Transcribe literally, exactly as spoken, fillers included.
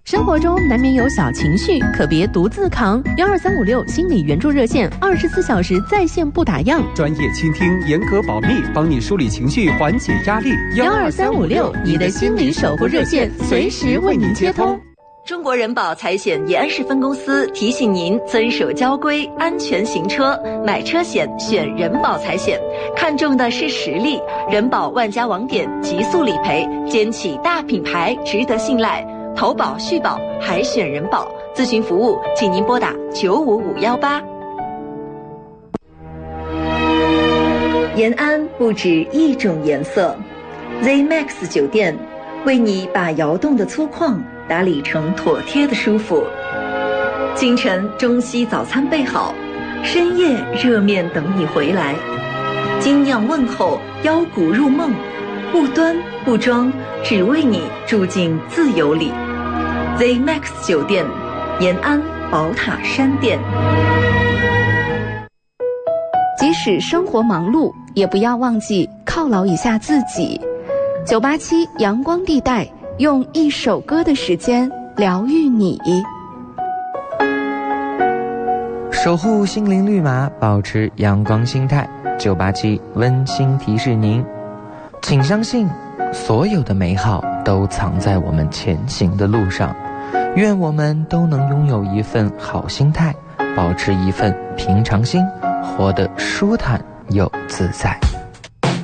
生活中难免有小情绪，可别独自扛。幺二三五六心理援助热线，二十四小时在线不打烊， 专业倾听，严格保密，帮你梳理情绪，缓解压力。 幺二三五六，你的心理守护热线，随时为您接通。 中国人保财险延安市分公司提醒您遵守交规，安全行车，买车险选人保财险，看重的是实力。人保万家网点，极速理赔，肩起大品牌，值得信赖。投保续保还选人保，咨询服务请您拨打九五五幺八。延安不止一种颜色 ，Z Max 酒店为你把窑洞的粗犷打理成妥帖的舒服。清晨中西早餐备好，深夜热面等你回来。精酿问候，腰鼓入梦，不端不装，只为你住进自由里。Z Max 酒店，延安宝塔山店。 即使生活忙碌，也不要忘记犒劳一下自己。九八七阳光地带，用一首歌的时间疗愈你。 守护心灵绿码，保持阳光心态。九八七温馨提示您，请相信所有的美好都藏在我们前行的路上。愿我们都能拥有一份好心态，保持一份平常心，活得舒坦又自在。